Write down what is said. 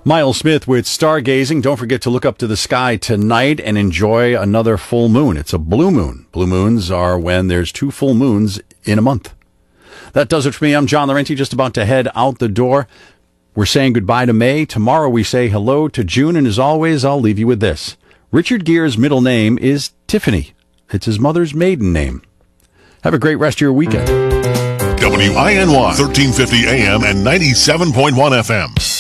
Miles Smith with Stargazing. Don't forget to look up to the sky tonight and enjoy another full moon. It's a blue moon. Blue moons are when there's 2 full moons in a month. That does it for me. I'm John Laurenti, just about to head out the door. We're saying goodbye to May. Tomorrow we say hello to June. And as always, I'll leave you with this. Richard Gere's middle name is Tiffany. It's his mother's maiden name. Have a great rest of your weekend. WINY 1350 AM and 97.1 FM.